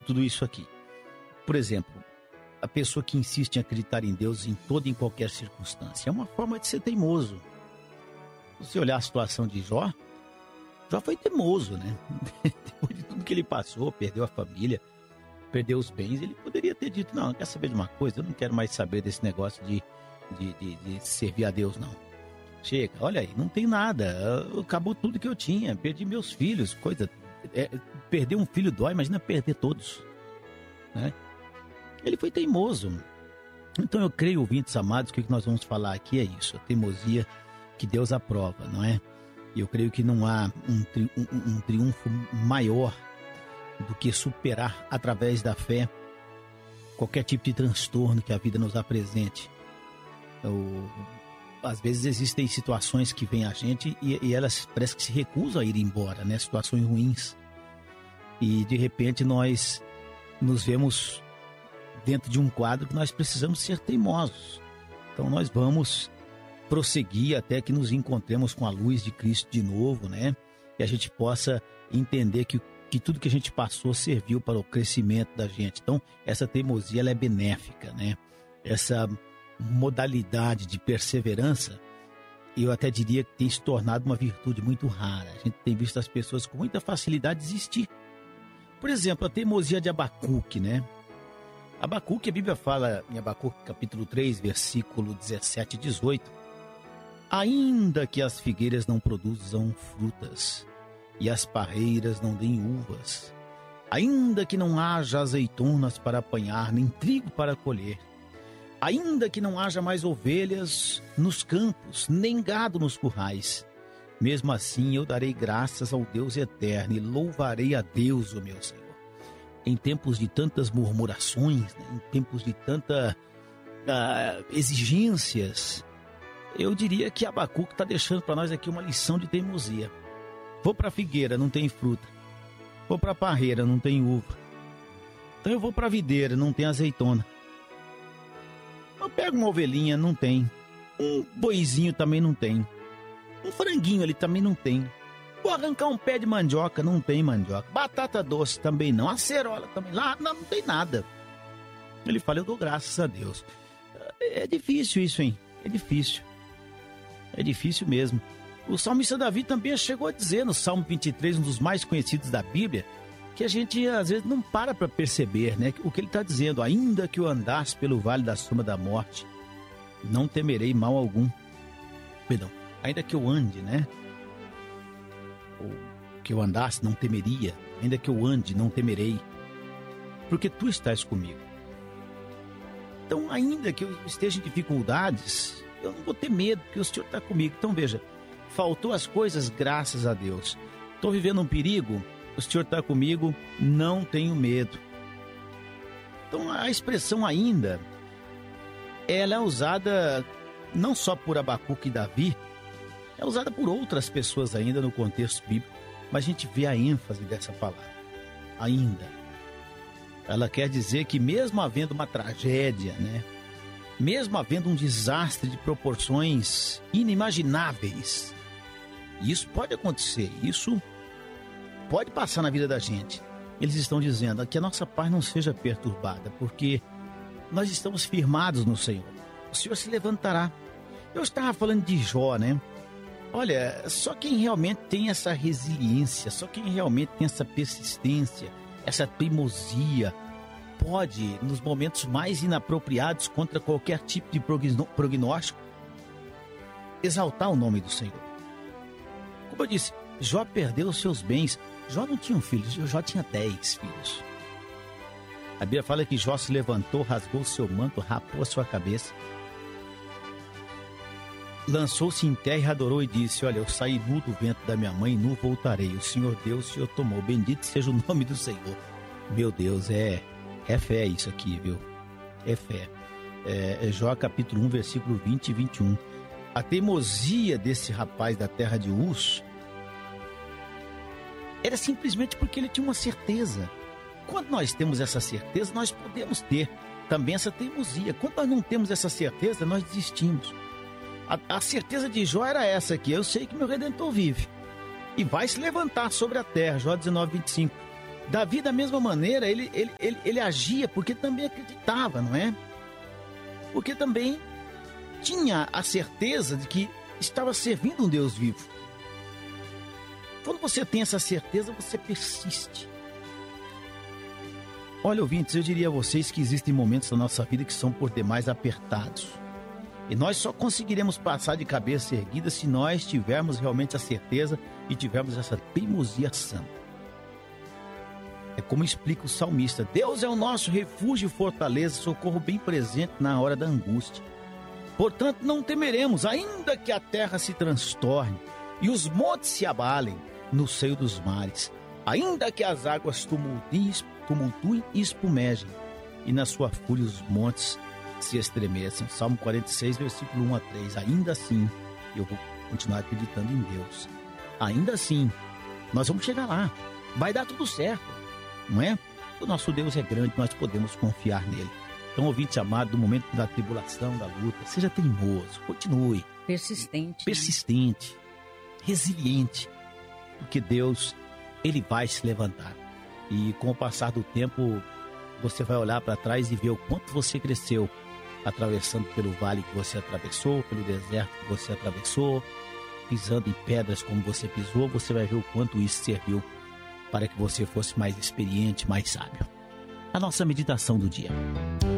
tudo isso aqui. Por exemplo, a pessoa que insiste em acreditar em Deus em toda e em qualquer circunstância é uma forma de ser teimoso. Se você olhar a situação de Jó foi teimoso, né? Depois de tudo que ele passou, perdeu a família, perdeu os bens, ele poderia ter dito, não, quer saber de uma coisa? Eu não quero mais saber desse negócio de servir a Deus, não. Chega, olha aí, não tem nada, acabou tudo que eu tinha, perdi meus filhos, perder um filho dói, imagina perder todos, né? Ele foi teimoso. Então eu creio, ouvintes amados, que o que nós vamos falar aqui é isso, a teimosia que Deus aprova, não é? E eu creio que não há um triunfo maior do que superar através da fé qualquer tipo de transtorno que a vida nos apresente. Às vezes existem situações que vêm a gente e elas parece que se recusam a ir embora, né? Situações ruins. E de repente nós nos vemos dentro de um quadro que nós precisamos ser teimosos. Então nós vamos prosseguir até que nos encontremos com a luz de Cristo de novo, né? E a gente possa entender que tudo que a gente passou serviu para o crescimento da gente. Então essa teimosia ela é benéfica, né? Essa modalidade de perseverança, eu até diria que tem se tornado uma virtude muito rara. A gente tem visto as pessoas com muita facilidade desistir. Por exemplo, a teimosia de Abacuque, né? Abacuque, a Bíblia fala em Abacuque capítulo 3, versículo 17 e 18: ainda que as figueiras não produzam frutas e as parreiras não deem uvas, ainda que não haja azeitonas para apanhar, nem trigo para colher, ainda que não haja mais ovelhas nos campos, nem gado nos currais, mesmo assim eu darei graças ao Deus eterno e louvarei a Deus, o meu Senhor. Em tempos de tantas murmurações, né, em tempos de tantas exigências, eu diria que Abacuque está deixando para nós aqui uma lição de teimosia. Vou para a figueira, não tem fruta. Vou para a parreira, não tem uva. Então eu vou para a videira, não tem azeitona. Eu pego uma ovelhinha, não tem. Um boizinho também não tem. Um franguinho ali também não tem. Vou arrancar um pé de mandioca, não tem mandioca. Batata doce também não. Acerola também. Lá não tem nada. Ele fala, eu dou graças a Deus. É difícil isso, hein? É difícil. É difícil mesmo. O salmista Davi também chegou a dizer no Salmo 23, um dos mais conhecidos da Bíblia, que a gente às vezes não para perceber, né? O que ele está dizendo, ainda que eu andasse pelo vale da sombra da morte, não temerei mal algum. Perdão, ainda que eu ande, né? Ou que eu andasse, não temeria. Ainda que eu ande, não temerei, porque tu estás comigo. Então, ainda que eu esteja em dificuldades, eu não vou ter medo, porque o Senhor está comigo. Então, veja, faltou as coisas, graças a Deus. Estou vivendo um perigo, o Senhor está comigo, não tenho medo. Então, a expressão ainda, ela é usada não só por Abacuque e Davi, é usada por outras pessoas ainda no contexto bíblico, mas a gente vê a ênfase dessa palavra, ainda. Ela quer dizer que mesmo havendo uma tragédia, né? Mesmo havendo um desastre de proporções inimagináveis, isso pode acontecer, isso pode passar na vida da gente. Eles estão dizendo que a nossa paz não seja perturbada, porque nós estamos firmados no Senhor. O Senhor se levantará. Eu estava falando de Jó, né? Olha, só quem realmente tem essa resiliência, só quem realmente tem essa persistência, essa teimosia, pode, nos momentos mais inapropriados contra qualquer tipo de prognóstico, exaltar o nome do Senhor. Como eu disse, Jó perdeu os seus bens. Jó não tinha um filho, Jó tinha 10 filhos. A Bíblia fala que Jó se levantou, rasgou seu manto, rapou a sua cabeça, lançou-se em terra e adorou e disse, olha, eu saí nu do ventre da minha mãe e nu voltarei. O Senhor deu, o Senhor tomou. Bendito seja o nome do Senhor. Meu Deus, é fé isso aqui, viu? É fé. É Jó capítulo 1, versículo 20 e 21. A teimosia desse rapaz da terra de Uz era simplesmente porque ele tinha uma certeza. Quando nós temos essa certeza, nós podemos ter também essa teimosia. Quando nós não temos essa certeza, nós desistimos. A certeza de Jó era essa aqui, eu sei que meu Redentor vive e vai se levantar sobre a terra, Jó 19, 25. Davi, da mesma maneira, ele agia porque também acreditava, não é? Porque também tinha a certeza de que estava servindo um Deus vivo. Quando você tem essa certeza, você persiste. Olha, ouvintes, eu diria a vocês que existem momentos da nossa vida que são por demais apertados. E nós só conseguiremos passar de cabeça erguida se nós tivermos realmente a certeza e tivermos essa teimosia santa. É como explica o salmista: Deus é o nosso refúgio e fortaleza, socorro bem presente na hora da angústia. Portanto, não temeremos, ainda que a terra se transtorne e os montes se abalem no seio dos mares, ainda que as águas tumultuem e espumejem, e na sua fúria os montes se estremeçam. Salmo 46, versículo 1 a 3. Ainda assim, eu vou continuar acreditando em Deus. Ainda assim, nós vamos chegar lá. Vai dar tudo certo, não é? O nosso Deus é grande, nós podemos confiar nele. Então, ouvinte amado, no momento da tribulação, da luta, seja teimoso, continue. Persistente, resiliente, porque Deus, ele vai se levantar. E com o passar do tempo, você vai olhar para trás e ver o quanto você cresceu, atravessando pelo vale que você atravessou, pelo deserto que você atravessou, pisando em pedras como você pisou. Você vai ver o quanto isso serviu para que você fosse mais experiente, mais sábio. A nossa meditação do dia.